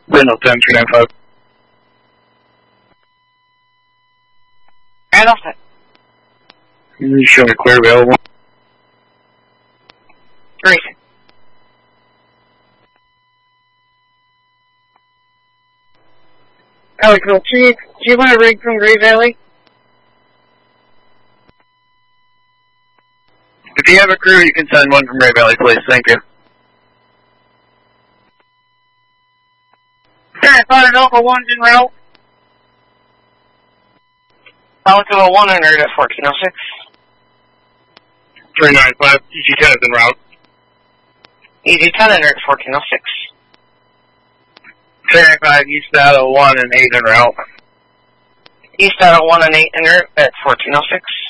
Window 10, 395. And offset. You show me clear available. Racing. Valley Cool, do you want to rig from Grey Valley? If you have a crew, you can send one from Grey Valley, please. Thank you. Alright, Fire Alpha 1's en route. Alpha 1 entered at 1406. 395, EG10 is en route. EG10 entered at 1406. 395, East out of 1 and 8 en route. East out of 1 and 8 entered at 1406.